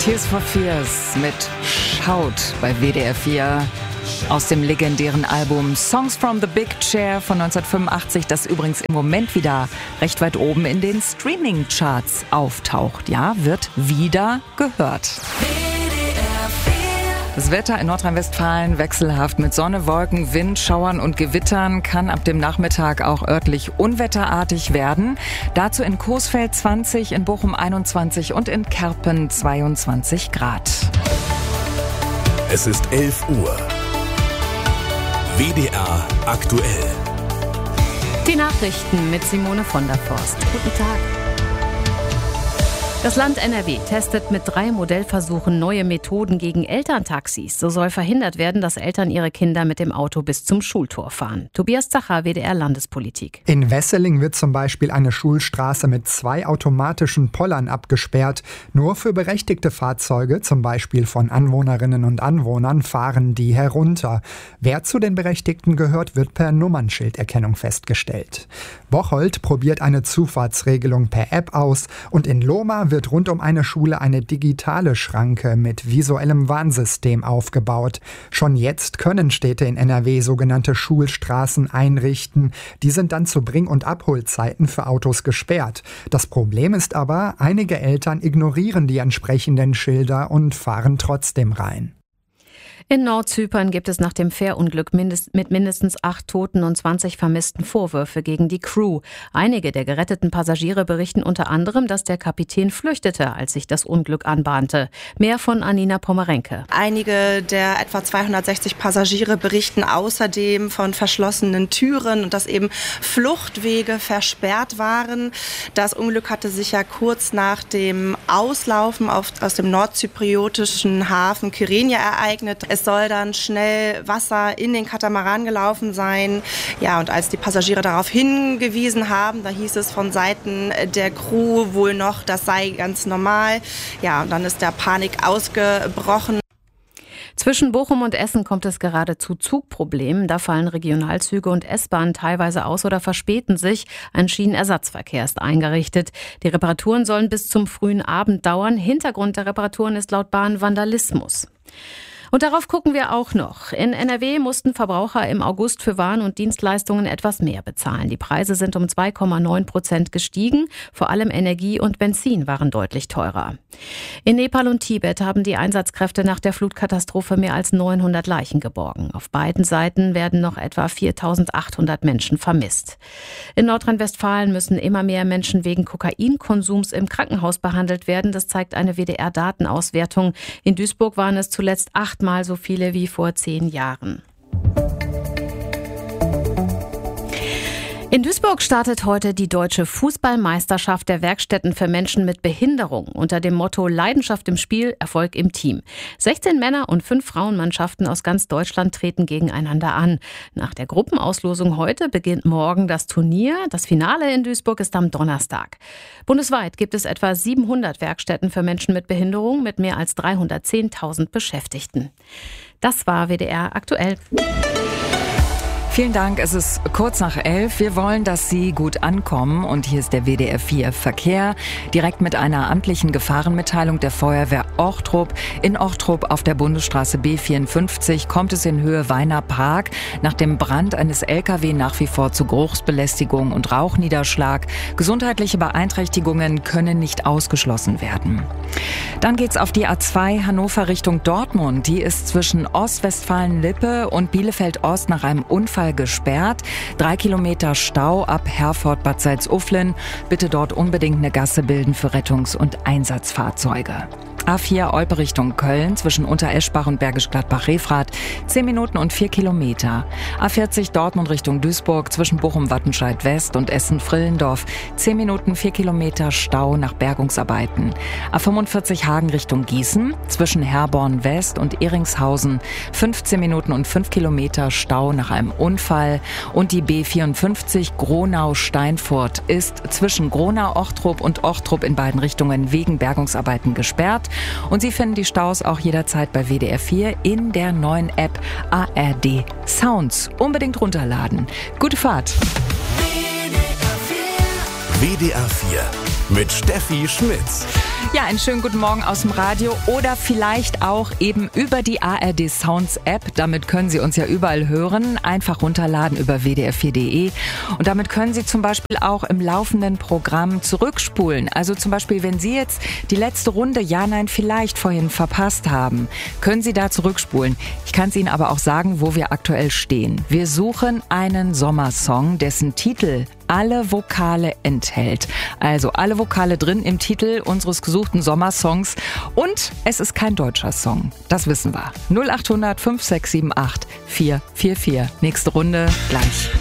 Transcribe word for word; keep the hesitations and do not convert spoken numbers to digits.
Tears for Fears mit Shout bei W D R vier aus dem legendären Album Songs from the Big Chair von neunzehnhundertfünfundachtzig, das übrigens im Moment wieder recht weit oben in den Streaming-Charts auftaucht. Ja, wird wieder gehört. Das Wetter in Nordrhein-Westfalen wechselhaft mit Sonne, Wolken, Wind, Schauern und Gewittern, kann ab dem Nachmittag auch örtlich unwetterartig werden. Dazu in Coesfeld zwanzig, in Bochum einundzwanzig und in Kerpen zweiundzwanzig Grad. Es ist elf Uhr. W D R aktuell. Die Nachrichten mit Simone von der Forst. Guten Tag. Das Land N R W testet mit drei Modellversuchen neue Methoden gegen Elterntaxis. So soll verhindert werden, dass Eltern ihre Kinder mit dem Auto bis zum Schultor fahren. Tobias Zacher, W D R Landespolitik. In Wesseling wird zum Beispiel eine Schulstraße mit zwei automatischen Pollern abgesperrt. Nur für berechtigte Fahrzeuge, zum Beispiel von Anwohnerinnen und Anwohnern, fahren die herunter. Wer zu den Berechtigten gehört, wird per Nummernschilderkennung festgestellt. Bocholt probiert eine Zufahrtsregelung per App aus und in Lohmar wird rund um eine Schule eine digitale Schranke mit visuellem Warnsystem aufgebaut. Schon jetzt können Städte in N R W sogenannte Schulstraßen einrichten. Die sind dann zu Bring- und Abholzeiten für Autos gesperrt. Das Problem ist aber, einige Eltern ignorieren die entsprechenden Schilder und fahren trotzdem rein. In Nordzypern gibt es nach dem Fährunglück mindest, mit mindestens acht Toten und zwanzig Vermissten Vorwürfe gegen die Crew. Einige der geretteten Passagiere berichten unter anderem, dass der Kapitän flüchtete, als sich das Unglück anbahnte. Mehr von Anina Pomerenke. Einige der etwa zweihundertsechzig Passagiere berichten außerdem von verschlossenen Türen und dass eben Fluchtwege versperrt waren. Das Unglück hatte sich ja kurz nach dem Auslaufen auf, aus dem nordzypriotischen Hafen Kyrenia ereignet. Es soll dann schnell Wasser in den Katamaran gelaufen sein. Ja, und als die Passagiere darauf hingewiesen haben, da hieß es von Seiten der Crew wohl noch, das sei ganz normal. Ja, und dann ist der Panik ausgebrochen. Zwischen Bochum und Essen kommt es gerade zu Zugproblemen. Da fallen Regionalzüge und S-Bahnen teilweise aus oder verspäten sich. Ein Schienenersatzverkehr ist eingerichtet. Die Reparaturen sollen bis zum frühen Abend dauern. Hintergrund der Reparaturen ist laut Bahn Vandalismus. Und darauf gucken wir auch noch. In N R W mussten Verbraucher im August für Waren und Dienstleistungen etwas mehr bezahlen. Die Preise sind um zwei Komma neun Prozent gestiegen. Vor allem Energie und Benzin waren deutlich teurer. In Nepal und Tibet haben die Einsatzkräfte nach der Flutkatastrophe mehr als neunhundert Leichen geborgen. Auf beiden Seiten werden noch etwa viertausendachthundert Menschen vermisst. In Nordrhein-Westfalen müssen immer mehr Menschen wegen Kokainkonsums im Krankenhaus behandelt werden. Das zeigt eine W D R-Datenauswertung. In Duisburg waren es zuletzt acht Mal so viele wie vor zehn Jahren. In Duisburg startet heute die Deutsche Fußballmeisterschaft der Werkstätten für Menschen mit Behinderung unter dem Motto Leidenschaft im Spiel, Erfolg im Team. sechzehn Männer- und fünf Frauenmannschaften aus ganz Deutschland treten gegeneinander an. Nach der Gruppenauslosung heute beginnt morgen das Turnier. Das Finale in Duisburg ist am Donnerstag. Bundesweit gibt es etwa siebenhundert Werkstätten für Menschen mit Behinderung mit mehr als dreihundertzehntausend Beschäftigten. Das war W D R aktuell. Vielen Dank, es ist kurz nach elf. Wir wollen, dass Sie gut ankommen und hier ist der W D R vier Verkehr. Direkt mit einer amtlichen Gefahrenmitteilung der Feuerwehr Ochtrup. In Ochtrup auf der Bundesstraße B vierundfünfzig kommt es in Höhe Weiner Park nach dem Brand eines L K W nach wie vor zu Geruchsbelästigung und Rauchniederschlag. Gesundheitliche Beeinträchtigungen können nicht ausgeschlossen werden. Dann geht's auf die A zwei Hannover Richtung Dortmund. Die ist zwischen Ostwestfalen-Lippe und Bielefeld-Ost nach einem Unfall gesperrt. Drei Kilometer Stau ab Herford-Bad Salzuflen. Bitte dort unbedingt eine Gasse bilden für Rettungs- und Einsatzfahrzeuge. A vier Olpe Richtung Köln zwischen Untereschbach und Bergisch Gladbach-Refrath zehn Minuten und vier Kilometer. A vierzig Dortmund Richtung Duisburg zwischen Bochum-Wattenscheid West und Essen-Frillendorf zehn Minuten vier Kilometer Stau nach Bergungsarbeiten. A fünfundvierzig Hagen Richtung Gießen zwischen Herborn West und Ehringshausen fünfzehn Minuten und fünf Kilometer Stau nach einem Unfall. Und die B vierundfünfzig Gronau-Steinfurt ist zwischen Gronau-Ochtrup und Ochtrup in beiden Richtungen wegen Bergungsarbeiten gesperrt. Und Sie finden die Staus auch jederzeit bei W D R vier in der neuen App A R D Sounds. Unbedingt runterladen. Gute Fahrt! W D R vier mit Steffi Schmitz. Ja, einen schönen guten Morgen aus dem Radio oder vielleicht auch eben über die A R D Sounds App. Damit können Sie uns ja überall hören. Einfach runterladen über w d r vier punkt d e. Und damit können Sie zum Beispiel auch im laufenden Programm zurückspulen. Also zum Beispiel, wenn Sie jetzt die letzte Runde Ja, Nein, Vielleicht vorhin verpasst haben, können Sie da zurückspulen. Ich kann es Ihnen aber auch sagen, wo wir aktuell stehen. Wir suchen einen Sommersong, dessen Titel alle Vokale enthält. Also alle Vokale drin im Titel unseres gesuchten Sommersongs. Und es ist kein deutscher Song. Das wissen wir. null acht hundert fünf sechs sieben acht vier vier vier. Nächste Runde gleich.